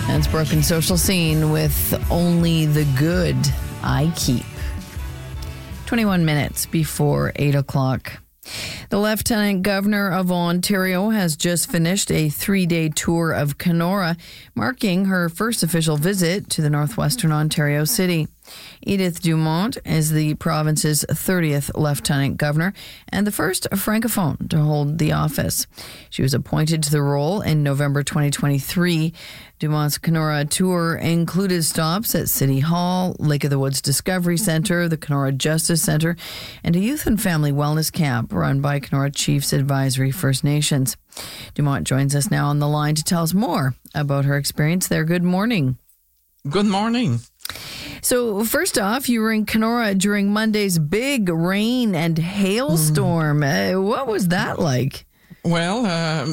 That's Broken Social Scene with Only the Good I Keep. 21 minutes before 8 o'clock. The Lieutenant Governor of Ontario has just finished a 3-day tour of Kenora, marking her first official visit to the northwestern Ontario city. Edith Dumont is the province's 30th Lieutenant Governor and the first Francophone to hold the office. She was appointed to the role in November 2023. Dumont's Kenora tour included stops at City Hall, Lake of the Woods Discovery Centre, the Kenora Justice Centre, and a youth and family wellness camp run by Kenora Chiefs Advisory First Nations. Dumont joins us now on the line to tell us more about her experience there. Good morning. Good morning. So first off, you were in Kenora during Monday's big rain and hailstorm. What was that like? Well,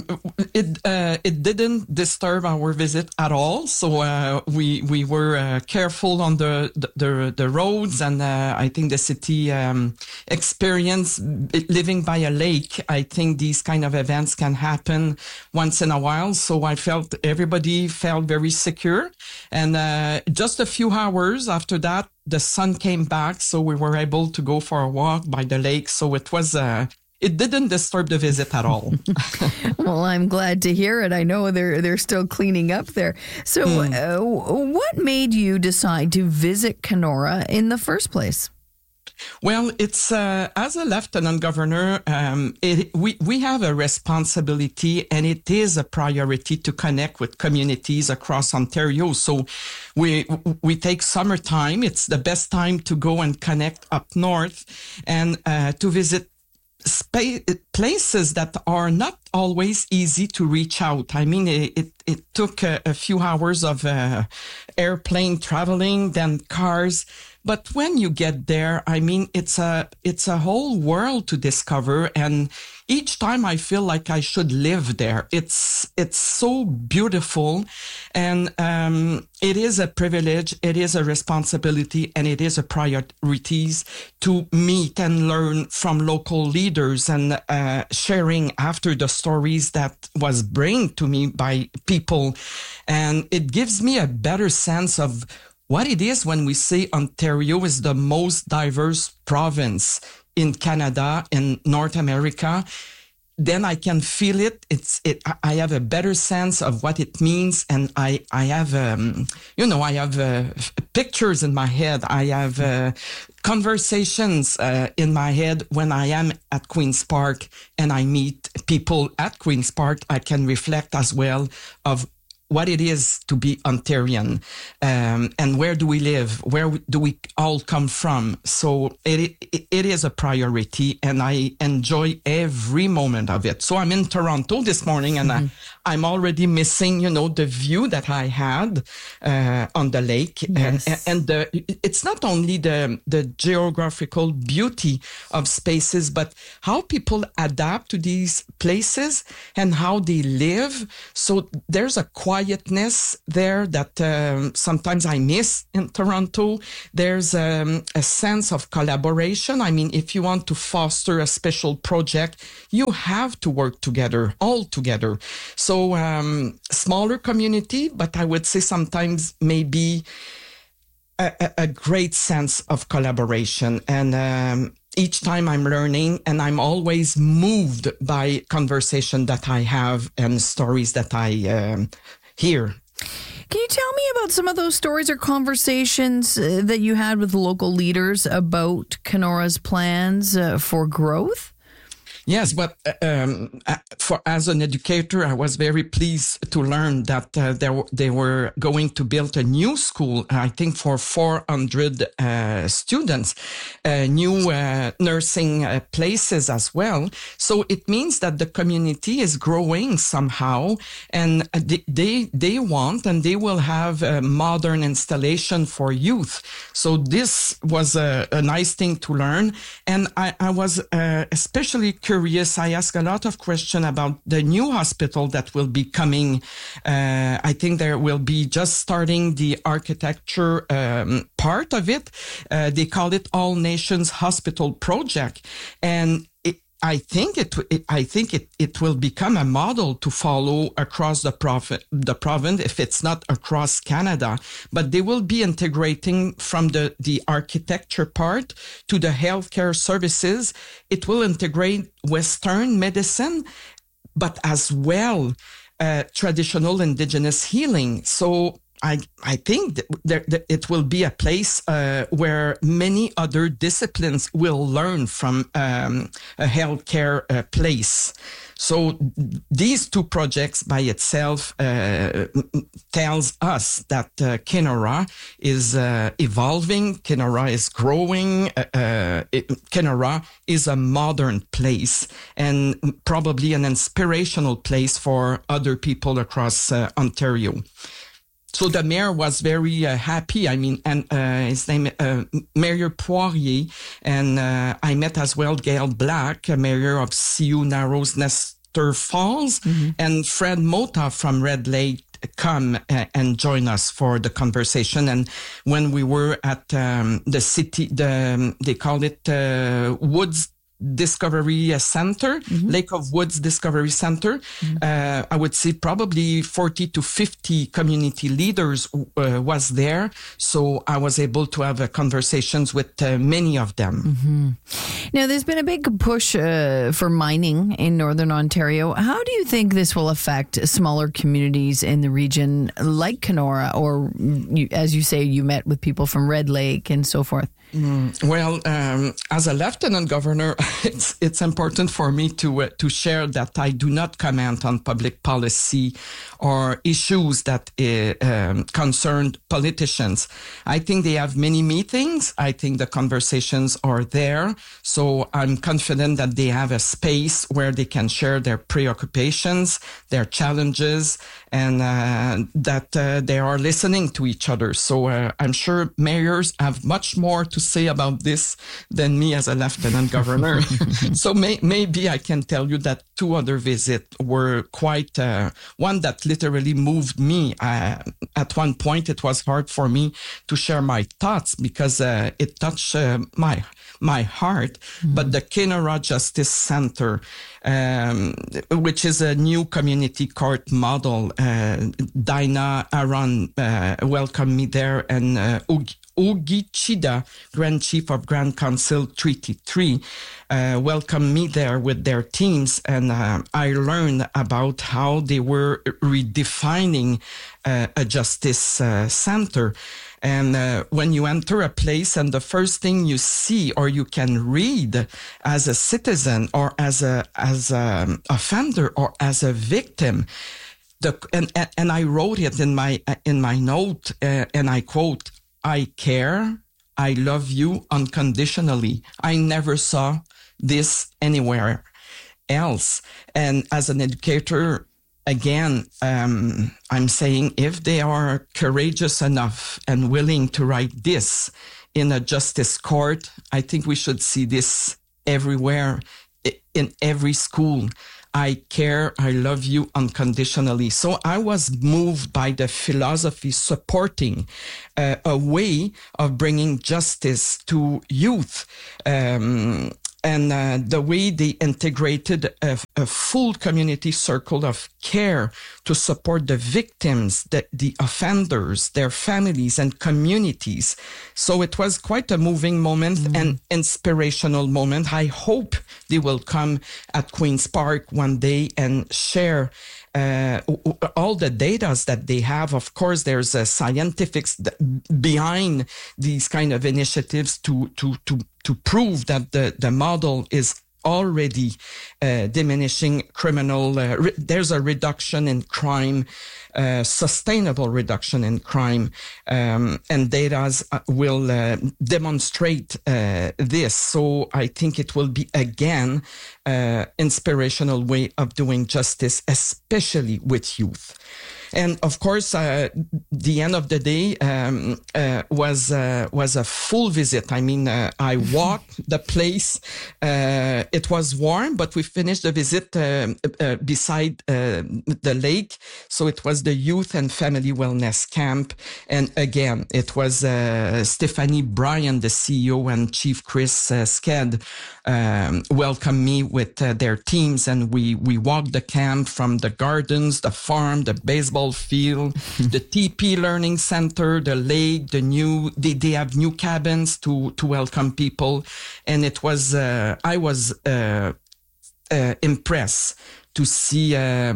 it didn't disturb our visit at all. So we were careful on the roads, and I think the city experience living by a lake. I think these kind of events can happen once in a while. So I felt everybody felt very secure, and just a few hours after that, the sun came back, so we were able to go for a walk by the lake. So it was. It didn't disturb the visit at all. Well, I'm glad to hear it. I know they're still cleaning up there. So what made you decide to visit Kenora in the first place? Well, it's as a Lieutenant Governor, we have a responsibility, and it is a priority to connect with communities across Ontario. So we take summertime. It's the best time to go and connect up north and to visit places that are not always easy to reach out. I mean, it took a few hours of airplane traveling, then cars. But when you get there, I mean, it's a whole world to discover. And each time I feel like I should live there. It's so beautiful. And it is a privilege, it is a responsibility, and it is a priorities to meet and learn from local leaders and sharing after the stories that was brought to me by people. And it gives me a better sense of what it is when we say Ontario is the most diverse province in Canada and North America. Then I can feel it. I have a better sense of what it means, and I have, I have pictures in my head. I have conversations in my head when I am at Queen's Park and I meet people at Queen's Park. I can reflect as well of what it is to be Ontarian, and where do we live? Where do we all come from? So it is a priority, and I enjoy every moment of it. So I'm in Toronto this morning, and I'm already missing, the view that I had on the lake. Yes. And it's not only the geographical beauty of spaces, but how people adapt to these places and how they live. So there's a quietness there that sometimes I miss in Toronto. There's a sense of collaboration. I mean, if you want to foster a special project, you have to work together, all together. So smaller community, but I would say sometimes maybe a great sense of collaboration. And each time I'm learning, and I'm always moved by conversation that I have and stories that I hear. Can you tell me about some of those stories or conversations that you had with local leaders about Kenora's plans for growth? Yes, but as an educator, I was very pleased to learn that they were going to build a new school, I think for 400 students, new nursing places as well. So it means that the community is growing somehow, and they want, and they will have a modern installation for youth. So this was a nice thing to learn. And I was especially curious. I asked a lot of questions about the new hospital that will be coming. I think there will be just starting the architecture part of it. They call it All Nations Hospital Project. And I think it will become a model to follow across the province, if it's not across Canada. But they will be integrating from the architecture part to the healthcare services. It will integrate Western medicine, but as well traditional Indigenous healing. So I think that it will be a place where many other disciplines will learn from a healthcare place. So these two projects by itself tells us that Kenora is evolving, Kenora is growing, Kenora is a modern place and probably an inspirational place for other people across Ontario. So the mayor was very happy. I mean, and his name Mayor Poirier, and I met as well Gail Black, mayor of Sioux Narrows Nestor Falls, and Fred Mota from Red Lake come and join us for the conversation. And when we were at the city, they call it Woods Discovery Center, Lake of Woods Discovery Center. I would say probably 40 to 50 community leaders was there. So I was able to have conversations with many of them. Now, there's been a big push for mining in Northern Ontario. How do you think this will affect smaller communities in the region like Kenora, or as you say, you met with people from Red Lake and so forth? Well, as a lieutenant governor, it's important for me to share that I do not comment on public policy or issues that concern politicians. I think they have many meetings. I think the conversations are there. So I'm confident that they have a space where they can share their preoccupations, their challenges, and that they are listening to each other. So I'm sure mayors have much more to say about this than me as a lieutenant governor. So maybe I can tell you that two other visits were quite, one that literally moved me. At one point, it was hard for me to share my thoughts because it touched my heart. But the Kenora Justice Center, which is a new community court model, Dinah Aron welcomed me there, and Ogi Chida, Grand Chief of Grand Council Treaty 3, welcomed me there with their teams. And I learned about how they were redefining a justice center. And when you enter a place and the first thing you see or you can read as a citizen or as a offender or as a victim, and I wrote it in my note, and I quote, "I care, I love you unconditionally." I never saw this anywhere else. And as an educator, again, I'm saying if they are courageous enough and willing to write this in a justice court, I think we should see this everywhere, in every school. I care, I love you unconditionally. So I was moved by the philosophy supporting a way of bringing justice to youth. And the way they integrated a full community circle of care to support the victims, the offenders, their families and communities. So it was quite a moving moment and inspirational moment. I hope they will come at Queen's Park one day and share all the data that they have. Of course, there's a scientifics behind these kind of initiatives to prove that the model is already diminishing criminal. There's a reduction in crime, sustainable reduction in crime, and data will demonstrate this. So I think it will be again inspirational way of doing justice, especially with youth. And of course, the end of the day was a full visit. I mean, I walked the place. It was warm, but we finished the visit beside the lake. So it was the Youth and Family Wellness Camp. And again, it was Stephanie Bryan, the CEO, and Chief Chris Sked welcomed me with their teams. And we walked the camp from the gardens, the farm, the baseball field, the TP Learning Center, the lake, they have new cabins to welcome people. And it was, I was impressed to see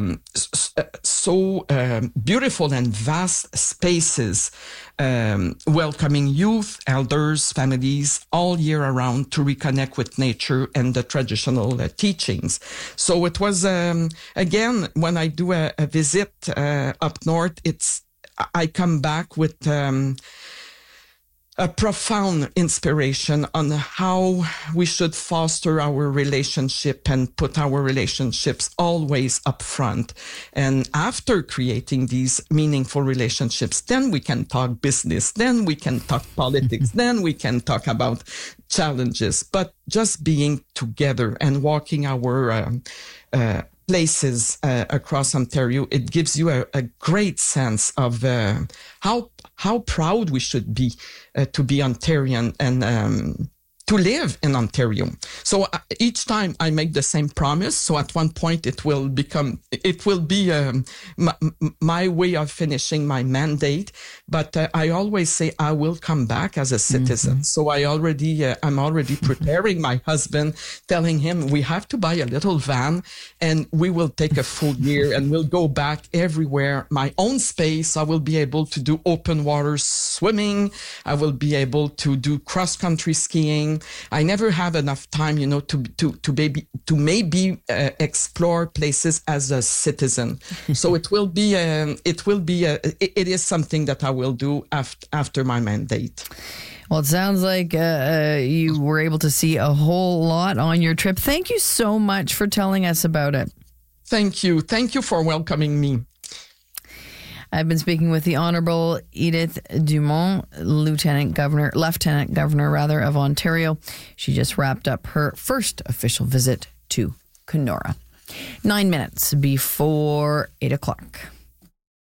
so beautiful and vast spaces welcoming youth, elders, families all year around to reconnect with nature and the traditional teachings. So it was, again, when I do a visit up north, I come back with a profound inspiration on how we should foster our relationship and put our relationships always up front. And after creating these meaningful relationships, then we can talk business, then we can talk politics, then we can talk about challenges. But just being together and walking our places across Ontario, it gives you a great sense of how proud we should be to be Ontarian and to live in Ontario. So each time I make the same promise. So at one point it will be my way of finishing my mandate. But I always say I will come back as a citizen. Mm-hmm. So I'm already preparing my husband, telling him we have to buy a little van and we will take a full year and we'll go back everywhere. My own space. I will be able to do open water swimming. I will be able to do cross country skiing. I never have enough time, to maybe explore places as a citizen. So it is something that I will do after my mandate. Well, it sounds like you were able to see a whole lot on your trip. Thank you so much for telling us about it. Thank you. Thank you for welcoming me. I've been speaking with the Honourable Edith Dumont, Lieutenant Governor of Ontario. She just wrapped up her first official visit to Kenora. 9 minutes before 8 o'clock.